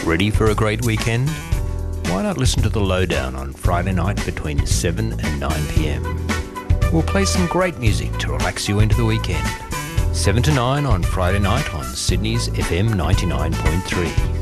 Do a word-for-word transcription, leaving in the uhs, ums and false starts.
Ready for a great weekend? Why not listen to The Lowdown on Friday night between seven and nine p.m. We'll play some great music to relax you into the weekend. seven to nine on Friday night on Sydney's F M ninety-nine point three.